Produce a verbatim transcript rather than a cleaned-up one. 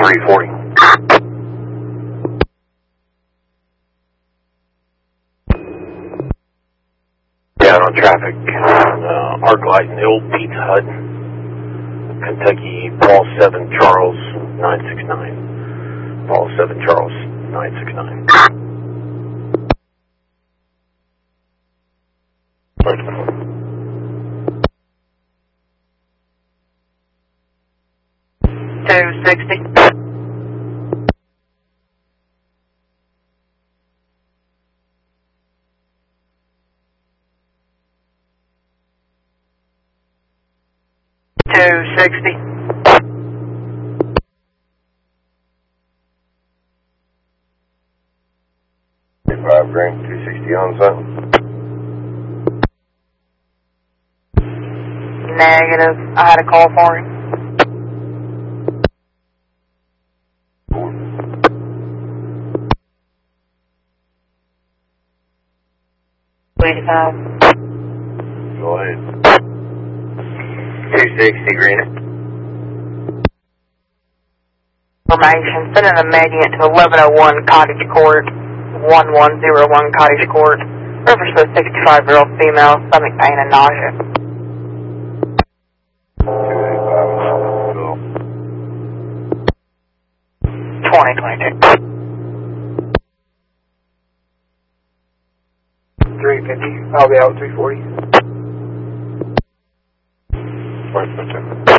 three forty. Down on traffic. Uh, arc light in the old Pizza Hut. Kentucky, Paul seven, Charles, nine six nine. Paul seven, Charles, nine six nine. two sixty. two sixty. five green, two sixty on something. Negative. I had a call for him. eighty-five. Go ahead. two sixty green. Information. Send an immediate to eleven oh one Cottage Court, one one zero one Cottage Court. Reference to a sixty-five-year-old female, stomach pain and nausea. twenty twenty-two. three fifty. I'll be out at three forty. Right,